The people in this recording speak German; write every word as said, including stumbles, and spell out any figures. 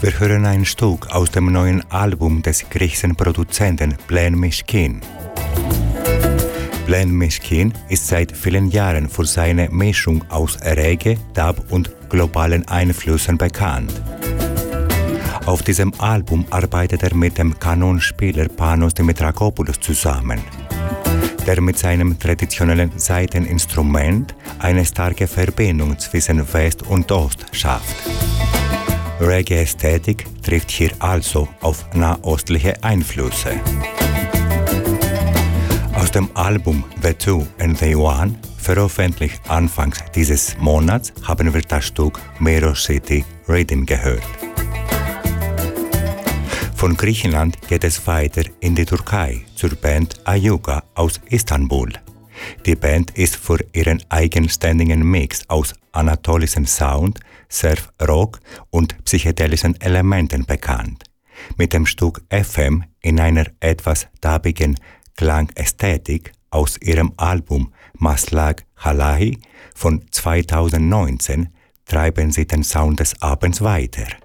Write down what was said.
Wir hören ein Stück aus dem neuen Album des griechischen Produzenten Blen Mishkin. Blen Mishkin ist seit vielen Jahren für seine Mischung aus Reggae, Dub und globalen Einflüssen bekannt. Auf diesem Album arbeitet er mit dem Kanonspieler Panos Dimitrakopoulos zusammen, der mit seinem traditionellen Saiteninstrument eine starke Verbindung zwischen West und Ost schafft. Reggae-Ästhetik trifft hier also auf nahostliche Einflüsse. Aus dem Album The Two and the One, veröffentlicht anfangs dieses Monats, haben wir das Stück Mirror City Rhythm gehört. Von Griechenland geht es weiter in die Türkei zur Band Ayuga aus Istanbul. Die Band ist für ihren eigenständigen Mix aus anatolischen Sound, Surf Rock und psychedelischen Elementen bekannt. Mit dem Stück F M in einer etwas dubbigen Klangästhetik aus ihrem Album Maslak Halahi von zweitausendneunzehn treiben sie den Sound des Abends weiter.